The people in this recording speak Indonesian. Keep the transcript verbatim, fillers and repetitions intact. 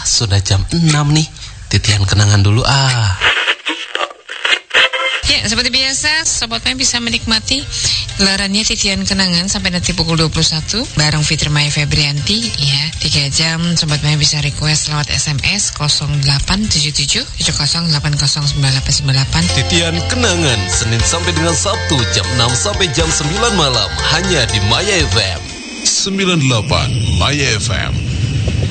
sudah jam enam nih. Titian kenangan dulu ah. Ya, seperti biasa, Sobat Maya bisa menikmati gelarannya Titian Kenangan sampai nanti pukul dua puluh satu bareng Fitri Maya Febrianti. Ya, tiga jam Sobat Maya bisa request lewat S M S nol delapan tujuh tujuh tujuh nol delapan nol sembilan delapan sembilan delapan. Titian Kenangan Senin sampai dengan Sabtu jam enam sampai jam sembilan malam hanya di Maya F M. sembilan puluh delapan Maya F M.